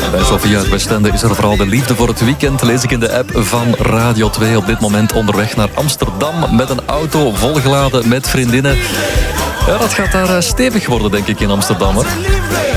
Bij Sofia uit Westende is er vooral de liefde voor het weekend, lees ik in de app van Radio 2. Op dit moment onderweg naar Amsterdam met een auto volgeladen met vriendinnen. Ja, dat gaat daar stevig worden, denk ik, in Amsterdam. Hè?